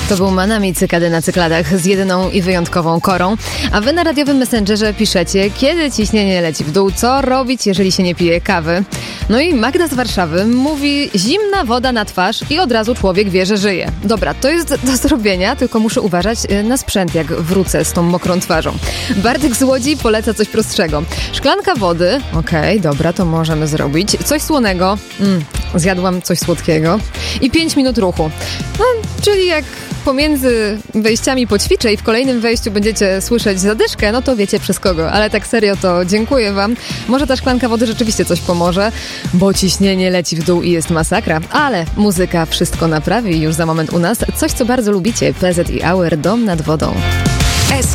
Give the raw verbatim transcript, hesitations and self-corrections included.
To był Manami Cykady na cykladach z jedyną i wyjątkową Korą. A wy na radiowym Messengerze piszecie, kiedy ciśnienie leci w dół, co robić, jeżeli się nie pije kawy. No i Magda z Warszawy mówi zimna woda na twarz i od razu człowiek wie, że żyje. Dobra, to jest do zrobienia, tylko muszę uważać na sprzęt, jak wrócę z tą mokrą twarzą. Bartek z Łodzi poleca coś prostszego. Szklanka wody, okej, okay, dobra, to możemy zrobić. Coś słonego, mm, zjadłam coś słodkiego. I pięć minut ruchu. No, czyli jak pomiędzy wejściami poćwiczę i w kolejnym wejściu będziecie słyszeć zadyszkę, no to wiecie przez kogo. Ale tak serio to dziękuję wam. Może ta szklanka wody rzeczywiście coś pomoże, bo ciśnienie leci w dół i jest masakra. Ale muzyka wszystko naprawi. Już za moment u nas coś, co bardzo lubicie. P Z i Auer, Dom nad wodą. S